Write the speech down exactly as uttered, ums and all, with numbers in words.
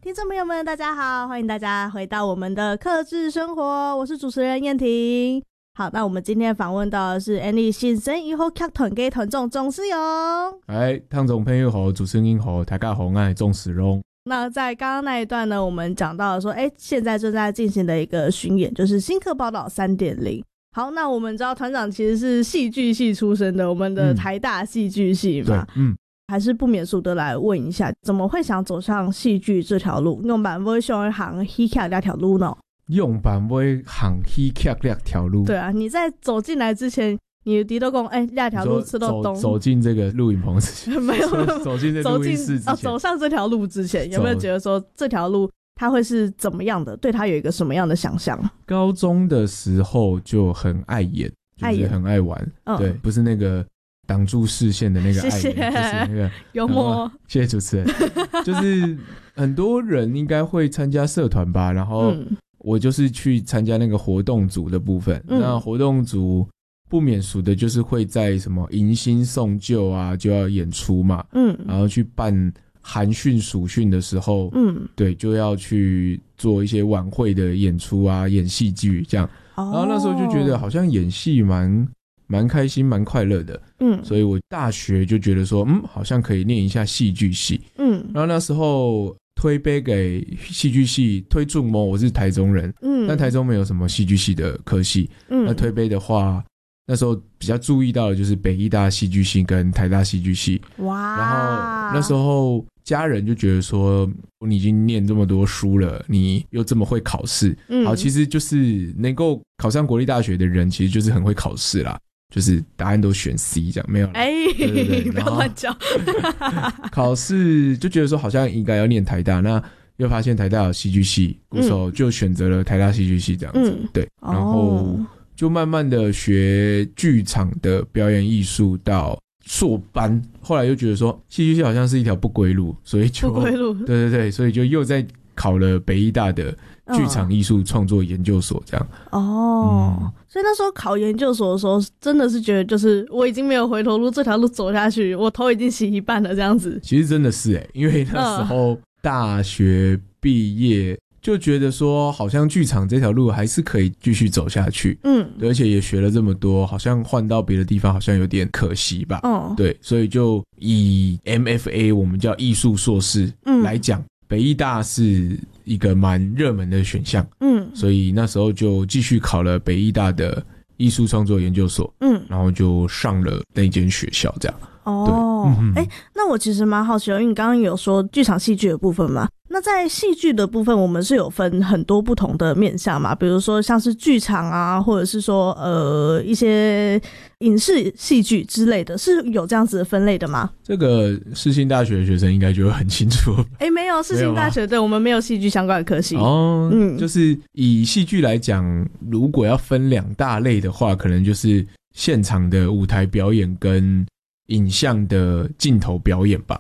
听众朋友们大家好，欢迎大家回到我们的客制生活，我是主持人燕婷。好，那我们今天访问到的是安利新生以后剧团嘅团长钟世荣。 哎，听众朋友好，主持人好，大家好，我是钟世荣。 那在刚刚那一段呢，我们讲到了说，哎，现在正在进行的一个巡演，就是新课报道 三点零。好，那我们知道团长其实是戏剧系出身的，我们的台大戏剧系嘛， 嗯， 还是不免俗的来问一下，怎么会想走上戏剧这条路？用版会想行戏剧那条路呢？ 用版会行戏剧那条路？对啊，你在走进来之前，你弟都讲，哎、欸，那条路吃到东。 走进这个录影棚之前， 没有走进这录音室之前、哦， 走上这条路之前，有没有觉得说这条路他会是怎么样的？对他有一个什么样的想象？ 高中的时候就很爱演，就是很爱玩，嗯、对，不是那个挡住视线的那个爱演，谢谢就是那个幽默、嗯。 谢谢主持人。就是很多人应该会参加社团吧，然后我就是去参加那个活动组的部分。嗯、那活动组不免俗的就是会在什么迎新送旧啊，就要演出嘛，嗯，然后去办寒训暑训的时候，嗯，对，就要去做一些晚会的演出啊，演戏剧这样。哦、然后那时候就觉得好像演戏蛮蛮开心蛮快乐的，嗯，所以我大学就觉得说，嗯，好像可以念一下戏剧系，嗯，然后那时候推杯给戏剧系，推注模，我是台中人，嗯，但台中没有什么戏剧系的科系，嗯，那推杯的话，那时候比较注意到的就是北艺大戏剧系跟台大戏剧系，哇，然后那时候家人就觉得说，你已经念这么多书了，你又这么会考试，嗯，好，其实就是能够考上国立大学的人，其实就是很会考试啦。就是答案都选 C 这样，没有啦，哎、欸，对对对，不要乱讲。考试就觉得说好像应该要念台大，那又发现台大有戏剧系，鼓手就选择了台大戏剧系这样子，嗯、对，然后就慢慢的学剧场的表演艺术到硕班，后来又觉得说戏剧系好像是一条不归路，所以就不归路， 对对对，所以就又在考了北艺大的剧场艺术创作研究所这样。 哦、嗯，所以那时候考研究所的时候，真的是觉得就是我已经没有回头路，这条路走下去，我头已经洗一半了这样子。 其实真的是欸，因为那时候大学毕业就觉得说，好像剧场这条路还是可以继续走下去。嗯，对，而且也学了这么多，好像换到别的地方好像有点可惜吧。嗯，对，所以就以 M F A 我们叫艺术硕士来讲。嗯，北艺大是一个蛮热门的选项，嗯，所以那时候就继续考了北艺大的艺术创作研究所，嗯，然后就上了那间学校，这样。 哦，哎、嗯欸，那我其实蛮好奇的，因为你刚刚有说剧场戏剧的部分嘛，那在戏剧的部分，我们是有分很多不同的面向嘛，比如说像是剧场啊，或者是说呃一些影视戏剧之类的，是有这样子的分类的吗？ 这个世新大学的学生应该就很清楚。 哎、欸，没有，世新大学对我们没有戏剧相关的科系。 哦，嗯，就是以戏剧来讲，如果要分两大类的话，可能就是现场的舞台表演跟影像的镜头表演吧。